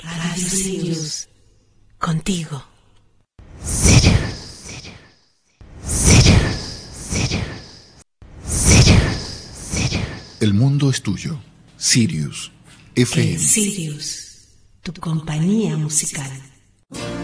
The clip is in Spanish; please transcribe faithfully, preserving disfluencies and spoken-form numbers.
Radio Sirius, contigo. Sirius, Sirius, Sirius, Sirius, Sirius, Sirius. El mundo es tuyo. Sirius F M. Sirius, tu compañía musical.